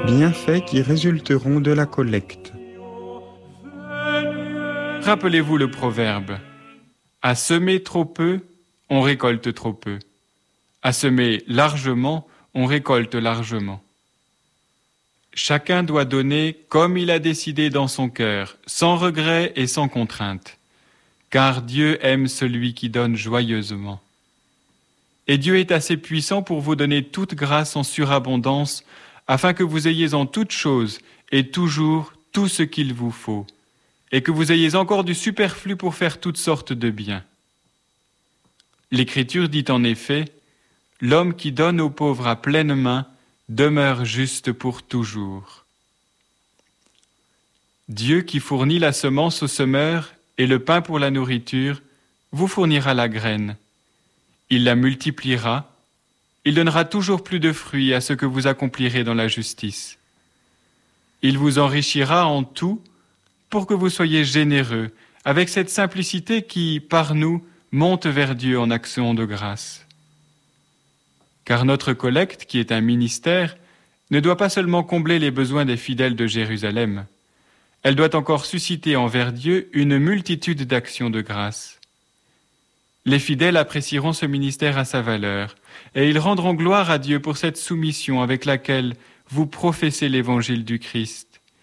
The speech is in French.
bienfaits qui résulteront de la collecte. Rappelez-vous le proverbe. À semer trop peu, on récolte trop peu. À semer largement, on récolte largement. Chacun doit donner comme il a décidé dans son cœur, sans regret et sans contrainte, car Dieu aime celui qui donne joyeusement. Et Dieu est assez puissant pour vous donner toute grâce en surabondance, afin que vous ayez en toutes choses et toujours tout ce qu'il vous faut, et que vous ayez encore du superflu pour faire toutes sortes de biens. L'Écriture dit en effet, « L'homme qui donne aux pauvres à pleine main demeure juste pour toujours. » Dieu qui fournit la semence au semeur et le pain pour la nourriture, vous fournira la graine. Il la multipliera, il donnera toujours plus de fruits à ce que vous accomplirez dans la justice. Il vous enrichira en tout pour que vous soyez généreux, avec cette simplicité qui, par nous, monte vers Dieu en action de grâce. Car notre collecte, qui est un ministère, ne doit pas seulement combler les besoins des fidèles de Jérusalem, elle doit encore susciter envers Dieu une multitude d'actions de grâce. Les fidèles apprécieront ce ministère à sa valeur, et ils rendront gloire à Dieu pour cette soumission avec laquelle vous professez l'évangile du Christ.